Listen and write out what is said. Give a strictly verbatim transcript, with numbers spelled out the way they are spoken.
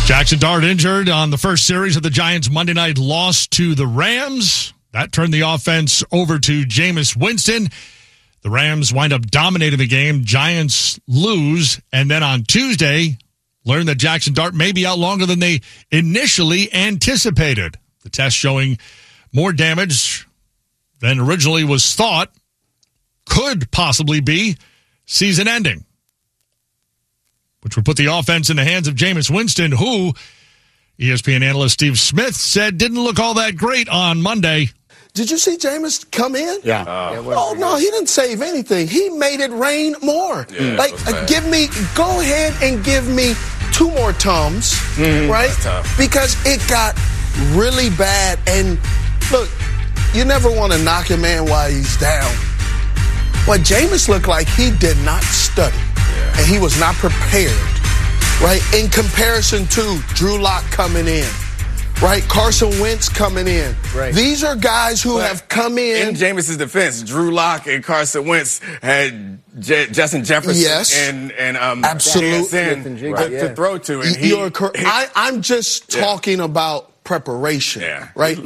Jackson Dart injured on the first series of the Giants' Monday night loss to the Rams. That turned the offense over to Jameis Winston. The Rams wind up dominating the game. Giants lose. And then on Tuesday, learned that Jackson Dart may be out longer than they initially anticipated. The test showing more damage than originally was thought. Could possibly be season-ending, which would put the offense in the hands of Jameis Winston, who E S P N analyst Steve Smith said didn't look all that great on Monday. Did you see Jameis come in? Yeah. Uh, oh, no, he didn't save anything. He made it rain more. Yeah, like, uh, give me, go ahead and give me two more Tums, mm, right? Because it got really bad. And, look, you never want to knock a man while he's down. But Jameis looked like he did not study. Yeah. And he was not prepared, right? In comparison to Drew Lock coming in, right? Carson Wentz coming in. Right. These are guys who but have come in. In Jameis' defense, Drew Lock and Carson Wentz had J- Justin Jefferson yes. and, and um, absolutely right. to, to throw to. And he, You're cor- he, I, I'm just yeah. talking about preparation, yeah. right?